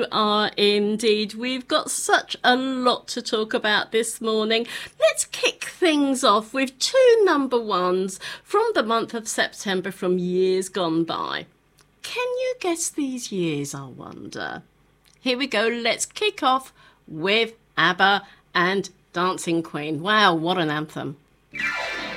you are indeed. We've got such a lot to talk about this morning. Let's kick things off with two number ones from the month of September from years gone by. Can you guess these years, I wonder? Here we go. Let's kick off with ABBA and Dancing Queen. Wow, what an anthem.